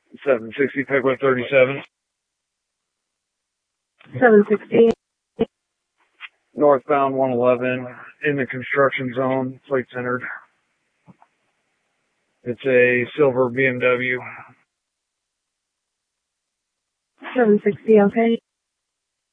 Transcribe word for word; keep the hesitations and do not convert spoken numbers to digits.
seven sixty, Pegway thirty-seven. seven sixty. Northbound one eleven, in the construction zone, plates entered. It's a silver B M W. seven sixty, okay.